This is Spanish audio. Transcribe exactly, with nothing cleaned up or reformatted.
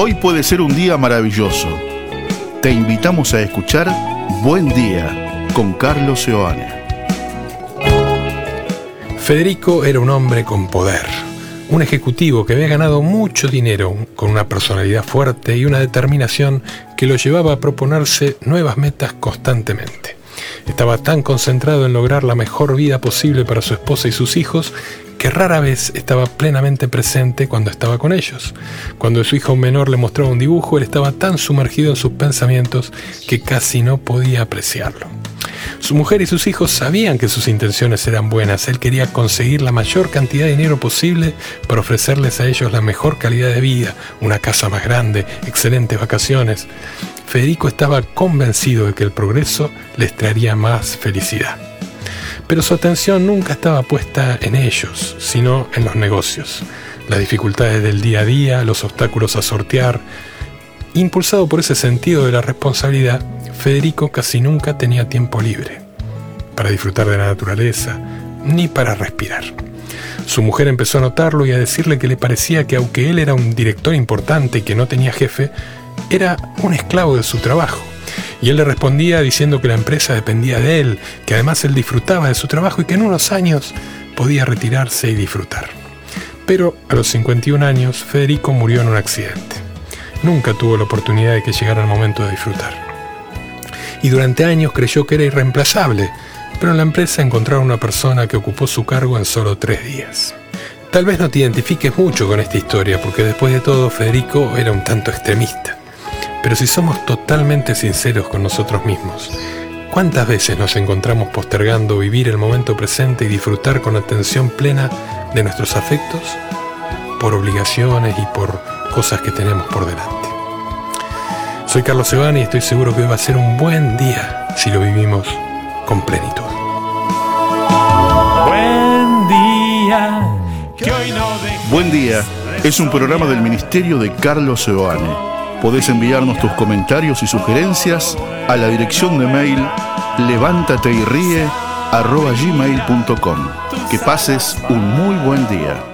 Hoy puede ser un día maravilloso. Te invitamos a escuchar Buen Día con Carlos Seoane. Federico era un hombre con poder, un ejecutivo que había ganado mucho dinero, con una personalidad fuerte y una determinación que lo llevaba a proponerse nuevas metas constantemente. Estaba tan concentrado en lograr la mejor vida posible para su esposa y sus hijos que rara vez estaba plenamente presente cuando estaba con ellos. Cuando su hijo menor le mostraba un dibujo, él estaba tan sumergido en sus pensamientos que casi no podía apreciarlo. Su mujer y sus hijos sabían que sus intenciones eran buenas. Él quería conseguir la mayor cantidad de dinero posible para ofrecerles a ellos la mejor calidad de vida, una casa más grande, excelentes vacaciones. Federico estaba convencido de que el progreso les traería más felicidad. Pero su atención nunca estaba puesta en ellos, sino en los negocios, las dificultades del día a día, los obstáculos a sortear. Impulsado por ese sentido de la responsabilidad, Federico casi nunca tenía tiempo libre para disfrutar de la naturaleza, ni para respirar. Su mujer empezó a notarlo y a decirle que le parecía que aunque él era un director importante y que no tenía jefe, era un esclavo de su trabajo. Y él le respondía diciendo que la empresa dependía de él, que además él disfrutaba de su trabajo y que en unos años podía retirarse y disfrutar. Pero a los cincuenta y un años, Federico murió en un accidente. Nunca tuvo la oportunidad de que llegara el momento de disfrutar. Y durante años creyó que era irreemplazable, pero en la empresa encontraron una persona que ocupó su cargo en solo tres días. Tal vez no te identifiques mucho con esta historia, porque después de todo Federico era un tanto extremista. Pero si somos totalmente sinceros con nosotros mismos, ¿cuántas veces nos encontramos postergando vivir el momento presente y disfrutar con atención plena de nuestros afectos? Por obligaciones y por cosas que tenemos por delante. Soy Carlos Seoane y estoy seguro que hoy va a ser un buen día si lo vivimos con plenitud. Buen día, que hoy no dejes. Buen Día es un programa del Ministerio de Carlos Seoane. Podés enviarnos tus comentarios y sugerencias a la dirección de mail levántateyríe arroba gmail punto com. Que pases un muy buen día.